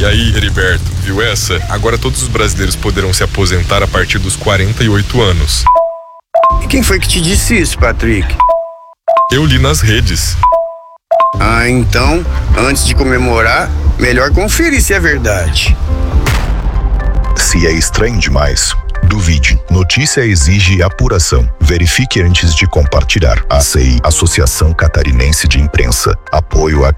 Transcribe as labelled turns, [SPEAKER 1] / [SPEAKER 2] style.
[SPEAKER 1] aí, Heriberto, viu essa? Agora todos os brasileiros poderão se aposentar a partir dos 48 anos.
[SPEAKER 2] E quem foi que te disse isso, Patrick?
[SPEAKER 1] Eu li nas redes.
[SPEAKER 2] Ah, então, antes de comemorar, melhor conferir se é verdade.
[SPEAKER 3] Se é estranho demais, duvide. Notícia exige apuração. Verifique antes de compartilhar. ACI, Associação Catarinense de Imprensa. Apoio a